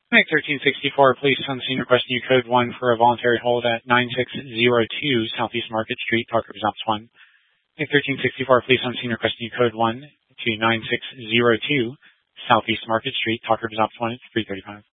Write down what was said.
Nick 1364, police on scene requesting you code 1 for a voluntary hold at 9602 Southeast Market Street, Park Rivers Ops 1. Nick 1364, police on scene requesting you code 1 to 9602 Southeast Market Street, Talk Rivers Ops 1 at 335.